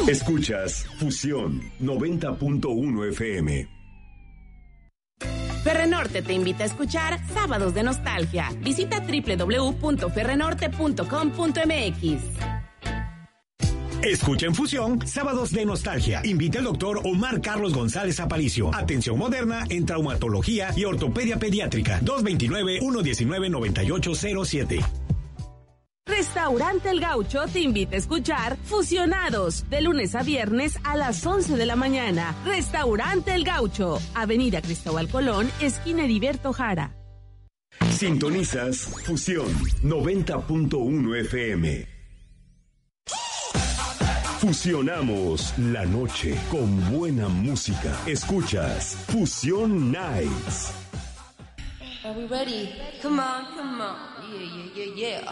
Escuchas Fusión 90.1 FM. Ferrenorte te invita a escuchar Sábados de Nostalgia. Visita www.ferrenorte.com.mx. Escucha en Fusión Sábados de Nostalgia. Invita al doctor Omar Carlos González Aparicio. Atención moderna en traumatología y ortopedia pediátrica. 229-119-9807. Restaurante El Gaucho te invita a escuchar Fusionados, de lunes a viernes a las 11 de la mañana. Restaurante El Gaucho, Avenida Cristóbal Colón, esquina Heriberto Jara. Sintonizas Fusión 90.1 FM. Fusionamos la noche con buena música. Escuchas Fusión Nights. Are we ready? Come on, come on. Yeah, yeah, yeah, yeah.